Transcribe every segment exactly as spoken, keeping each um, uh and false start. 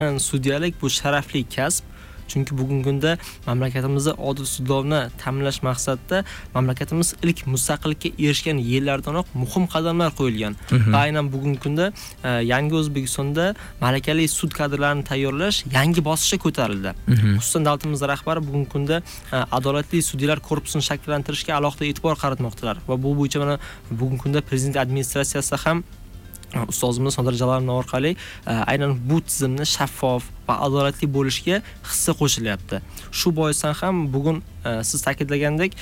Sudyalik bu sharafli kasb. Chunki bugungi kunda mamlakatimizda odil sudlovni ta'minlash maqsadida mamlakatimiz ilk mustaqillikka erishgan yillardanoq muhim qadamlar qo'yilgan. Va aynan bugungi kunda yangi O'zbekistonda malakali sud kadrlarini tayyorlash yangi bosqichga ko'tarildi. Xususan davlatimiz rahbari bugungi kunda adolatli sudyalar korpusini shakllantirishga alohida e'tibor qaratmoqdalar va bu bo'yicha mana bugungi kunda prezident administratsiyasi ham ustozimiz Nodir Jalolov orqali aynan bu tizimni shaffof va adolatli bo'lishiga hissa qo'shilyapti. Shu boisdan ham bugun siz ta'kidlagandek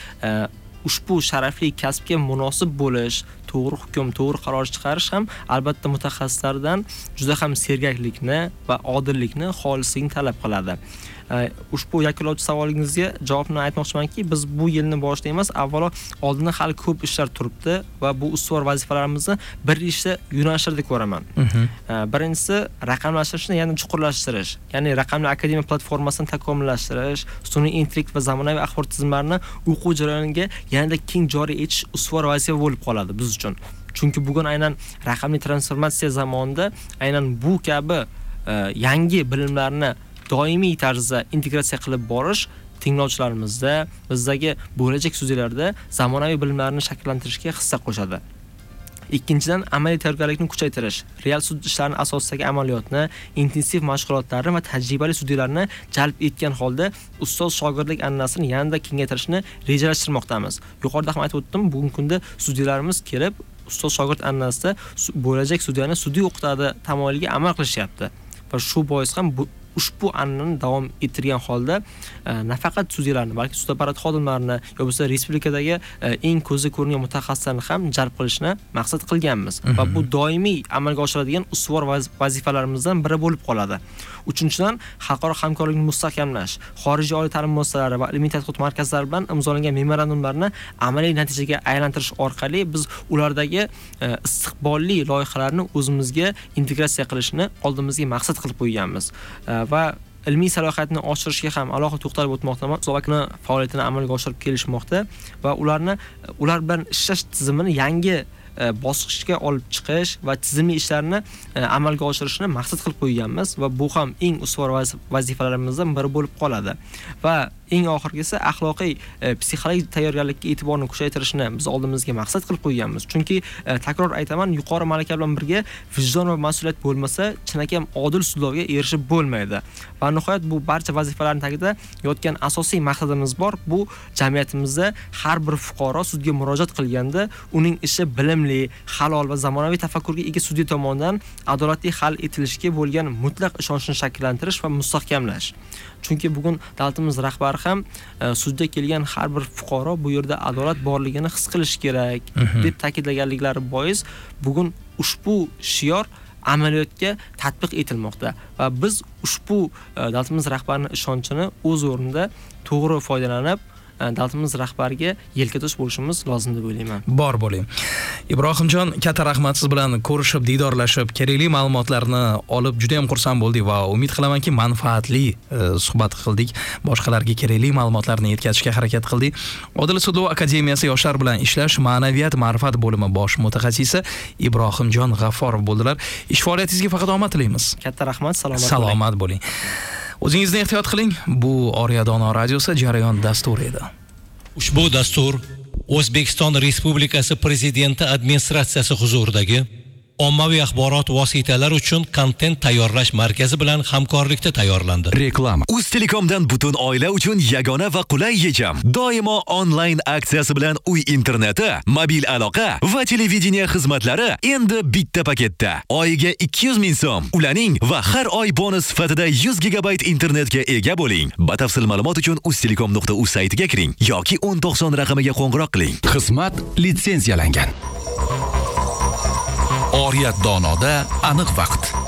ushbu sharafli kasbga munosib bo'lish, to'g'ri hukm, to'g'ri qaror chiqarish ham albatta mutaxassislardan juda ham sergaklikni va odillikni, xolislikni talab qiladi. Ushbu yakunlovchi savolingizga javobni aytmoqchimanki, biz bu yilni boshida emas, avvalo oldinda hali ko'p ishlar turibdi va bu ustuvor vazifalarimizni bir ishda yo'nalishtirib ko'raman. Birinchisi raqamlashtirishni yana chuqurlashtirish, ya'ni raqamli akademiya platformasini takomillashtirish, sun'iy intellekt va zamonaviy axborot tizimlarini o'quv jarayoniga yanada keng joriy etish ustuvor vazifa bo'lib qoladi biz uchun. Chunki bugun aynan raqamli transformatsiya zamonida aynan bu kabi yangi bilimlarni doimiy tarzda integratsiya qilib borish tinglovchilarimizda, bizdagi bo'lajak sudyalarda zamonaviy bilimlarni shakllantirishga hissa qo'shadi. Ikkinchidan, amaliy tayyorgarlikni kuchaytirish, real sud ishlarining asosidagi amaliyotni, intensiv mashg'ulotlarni va tajribali sudyalarni jalb etgan holda ustoz-shogirdlik an'anasini yanada kengaytirishni rejalashtirmoqdamiz. Yuqorida ham aytib o'tdim, bugungi kunda sudyalarimiz kelib, ustoz-shogird an'anasida bo'lajak sudyani sudya o'qitadi tamoyiliga amal qilishyapti. Va shu bois ham bu ushbu an'anani davom ettirgan holda nafaqat sudyalarni, balki sud apparati xodimlarini yoki bo'lmasa respublikadagi eng ko'zi ko'ringan mutaxassislarni ham jalb qilishni maqsad qilganmiz va bu doimiy amalga oshiriladigan ustuvor vazifalarimizdan biri bo'lib qoladi. Uchinchidan, xalqaro hamkorlikni mustahkamlash, xorijiy oliy ta'lim muassasalari va ilmiy tadqiqot markazlari bilan imzolangan memorandumlarni amaliy natijaga aylantirish orqali biz ulardagi istiqbolli loyihalarni o'zimizga integratsiya qilishni oldimizga maqsad qilib qo'yganmiz. Va ilmiy salohiyatni oshirishga ham alohida to'xtalib o'tmoqdaman. Slovakiyani faoliyatini amalga oshirib kelishmoqda va ularni ular bilan ishlash tizimini yangi bosqichga olib chiqish va tizimli ishlarni amalga oshirishni maqsad qilib qo'yganmiz va bu ham eng ustuvor vazifalarimizdan biri bo'lib qoladi. Va eng oxirgisi axloqiy psixologik tayyorgarlikka e'tiborni kuchaytirishni biz oldimizga maqsad qilib qo'yganmiz. Chunki takror aytaman, yuqori malaka bilan birga vijdon va mas'uliyat bo'lmasa, chinakam odil sudlovga erishib bo'lmaydi. Va nihoyat bu barcha vazifalarning tagida yotgan asosiy maqsadimiz bor. Bu jamiyatimizda har bir fuqaro sudga murojaat qilganda uning ishi bilimli, halol va zamonaviy tafakkurga ega sudya tomonidan adolatli hal etilishiga bo'lgan mutlaq ishonchni shakllantirish va mustahkamlash. Chunki bugun davlatimiz rahbari ham sudga kelgan har bir fuqaro bu yerda adolat borligini his qilish kerak deb ta'kidlaganliklari bois bugun ushbu shior amaliyotga tatbiq etilmoqda va biz ushbu davlatimiz rahbarining ishonchini o'z o'rnida to'g'ri foydalanib davlatimiz rahbariga yelkatosh bo'lishimiz lozim deb o'ylayman. Bor bo'ling. Ibrohimjon, katta rahmat, siz bilan ko'rishib, diydorlashib, kerakli ma'lumotlarni olib juda ham xursand bo'ldik va umid qilamanki, manfaatli suhbat qildik. Boshqalarga kerakli ma'lumotlarni yetkazishga harakat qildik. Odil sudlov akademiyasi yoshlar bilan ishlash ma'naviyat ma'rifat bo'limi bosh mutaxassisi Ibrohimjon G'afforov bo'ldilar. Ish faoliyatingizga faqat omad tilaymiz. Katta rahmat, salomat bo'ling. Salomat bo'ling. O'zingizni ehtiyot qiling. Bu Oriya Dono radiosi jarayon dasturi edi. Ushbu dastur O'zbekiston Respublikasi Prezidenti administratsiyasi huzuridagi ommaviy axborot vositalari uchun kontent tayyorlash markazi bilan hamkorlikda tayyorlandi. Reklama. Uztelecomdan butun oila uchun yagona va qulay yechim. Doimo onlayn aksiyasi bilan uy interneti, mobil aloqa va televideniya xizmatlari endi bitta paketda. Oyiga ikki yuz ming so'm ulaning va har oy bonus sifatida yuz gigabayt internetga ega bo'ling. Batafsil ma'lumot uchun uztelecom nuqta uz saytiga kiring yoki o'n to'qson raqamiga qo'ng'iroq qiling. Xizmat litsenziyalangan. Oriyat Donoda aniq vaqt.